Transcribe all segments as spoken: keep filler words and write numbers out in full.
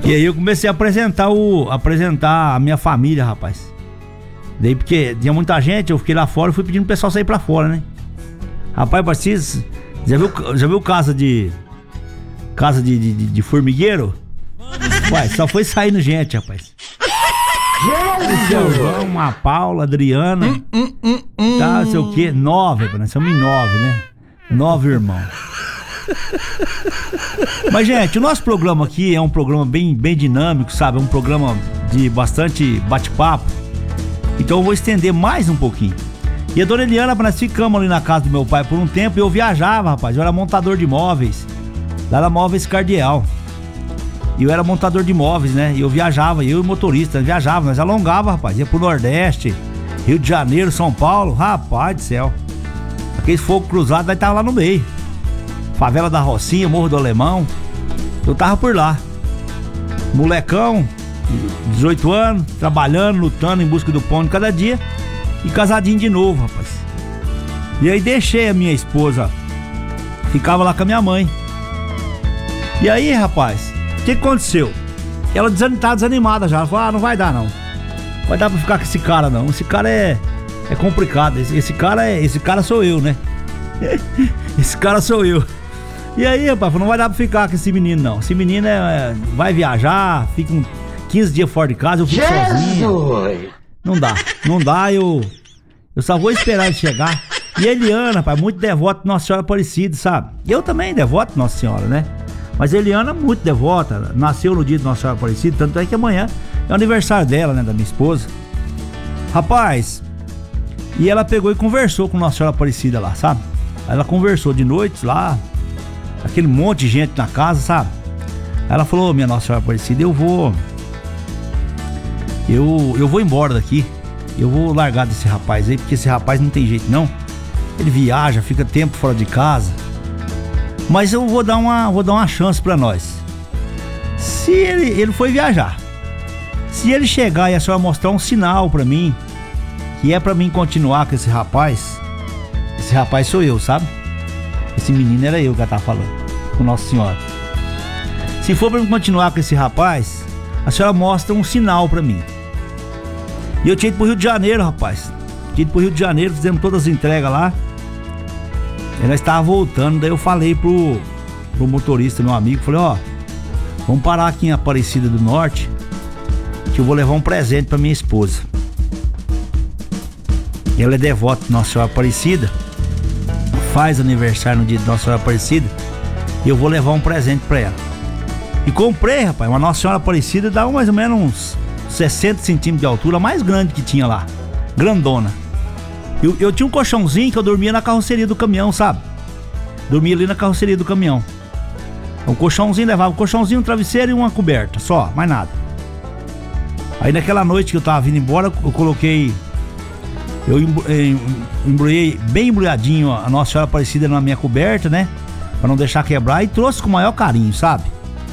E aí eu comecei a apresentar o apresentar a minha família, rapaz. Daí porque tinha muita gente, eu fiquei lá fora e fui pedindo pro pessoal sair pra fora, né? Rapaz, Barcis, já viu, já viu casa de casa de, de, de formigueiro? Ué, só foi saindo gente, rapaz. O seu João, a Paula, a Adriana, hum, hum, hum, hum. Tá, sei o quê, nove, nós somos em nove, né? Nove irmãos. Mas, gente, o nosso programa aqui é um programa bem, bem dinâmico, sabe? É um programa de bastante bate-papo. Então eu vou estender mais um pouquinho. E a dona Eliana, nós ficamos ali na casa do meu pai por um tempo e eu viajava, rapaz. Eu era montador de móveis, lá na Móveis Cardeal. E eu era montador de móveis, né? E eu viajava, eu e o motorista, viajava, nós alongava, rapaz. Ia pro Nordeste, Rio de Janeiro, São Paulo, rapaz do céu. Aquele fogo cruzado, nós tava lá no meio. Favela da Rocinha, Morro do Alemão. Eu tava por lá. Molecão, dezoito anos, trabalhando, lutando em busca do pão de cada dia. E casadinho de novo, rapaz. E aí deixei a minha esposa, ficava lá com a minha mãe. E aí, rapaz, o que, que aconteceu? Ela tá desanimada já. Ela falou, ah, não vai dar não. Vai dar pra ficar com esse cara não. Esse cara é, é complicado. Esse, esse cara é. Esse cara sou eu, né? Esse cara sou eu. E aí, rapaz, não vai dar pra ficar com esse menino não. Esse menino é, é, vai viajar, fica uns quinze dias fora de casa, eu fico Jesus. sozinho. Não dá, não dá, eu. Eu só vou esperar ele chegar. E Eliana, rapaz, muito devota de Nossa Senhora Aparecida, sabe? Eu também devoto de Nossa Senhora, né? Mas Eliana é muito devota, nasceu no dia de Nossa Senhora Aparecida, tanto é que amanhã é o aniversário dela, né, da minha esposa. Rapaz, e ela pegou e conversou com Nossa Senhora Aparecida lá, sabe? Ela conversou de noite lá, aquele monte de gente na casa, sabe? Ela falou, minha Nossa Senhora Aparecida, eu vou... Eu, eu vou embora daqui, eu vou largar desse rapaz aí, porque esse rapaz não tem jeito não. Ele viaja, fica tempo fora de casa. Mas eu vou dar uma, vou dar uma chance pra nós. Se ele, ele foi viajar, se ele chegar e a senhora mostrar um sinal pra mim, que é pra mim continuar com esse rapaz, esse rapaz sou eu, sabe? Esse menino era eu que ela tava falando, com Nossa Senhora. Se for pra mim continuar com esse rapaz, a senhora mostra um sinal pra mim. E eu tinha ido pro Rio de Janeiro, rapaz. Tinha ido pro Rio de Janeiro, fizemos todas as entregas lá. E nós estávamos voltando, daí eu falei pro, pro motorista, meu amigo, falei, ó, vamos parar aqui em Aparecida do Norte, que eu vou levar um presente pra minha esposa. Ela é devota de Nossa Senhora Aparecida, faz aniversário no dia de Nossa Senhora Aparecida, e eu vou levar um presente pra ela. E comprei, rapaz, uma Nossa Senhora Aparecida, dá mais ou menos uns sessenta centímetros de altura, a mais grande que tinha lá, grandona. Eu, eu tinha um colchãozinho que eu dormia na carroceria do caminhão, sabe? Dormia ali na carroceria do caminhão. Um colchãozinho, levava um colchãozinho, um travesseiro e uma coberta, só, mais nada. Aí naquela noite que eu tava vindo embora, eu coloquei... Eu embrulhei bem embrulhadinho a Nossa Senhora Aparecida na minha coberta, né? Pra não deixar quebrar, e trouxe com o maior carinho, sabe?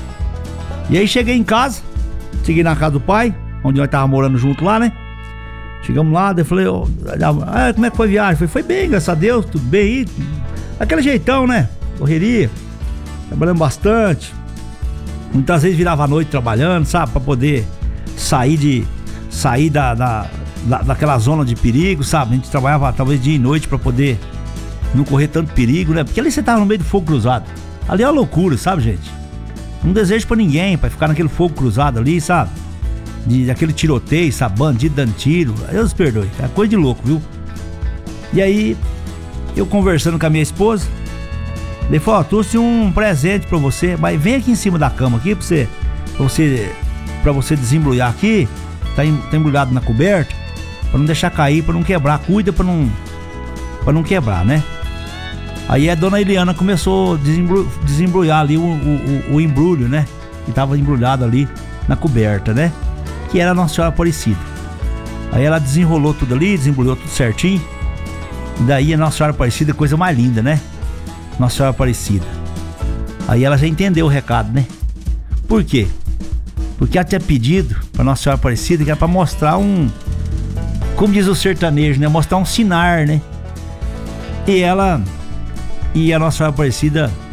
E aí cheguei em casa, cheguei na casa do pai, onde nós tava morando junto lá, né? Chegamos lá, daí eu falei, oh, ah, como é que foi a viagem? Falei, foi bem, graças a Deus, tudo bem aí. Aquele jeitão, né? Correria, trabalhando bastante. Muitas vezes virava a noite trabalhando, sabe? Pra poder sair de... Sair da, da, da, daquela zona de perigo, sabe? A gente trabalhava talvez dia e noite pra poder não correr tanto perigo, né? Porque ali você tava no meio do fogo cruzado. Ali é uma loucura, sabe, gente? Não desejo pra ninguém, pra ficar naquele fogo cruzado ali, sabe? De, aquele tiroteio, sabe? Bandido dando tiro. Deus perdoe, é coisa de louco, viu? E aí, eu conversando com a minha esposa, ele falou, ó, trouxe um presente pra você, mas vem aqui em cima da cama aqui pra você, pra você, pra você desembrulhar aqui, tá, em, tá embrulhado na coberta, pra não deixar cair, pra não quebrar, cuida pra não, pra não quebrar, né? Aí a dona Eliana começou a desembru, desembrulhar ali o, o, o, o embrulho, né? Que tava embrulhado ali na coberta, né? Que era a Nossa Senhora Aparecida. Aí ela desenrolou tudo ali, desembrulhou tudo certinho. E daí a Nossa Senhora Aparecida, coisa mais linda, né? Nossa Senhora Aparecida. Aí ela já entendeu o recado, né? Por quê? Porque ela tinha pedido pra Nossa Senhora Aparecida que era pra mostrar um... Como diz o sertanejo, né? Mostrar um sinar, né? E ela... E a Nossa Senhora Aparecida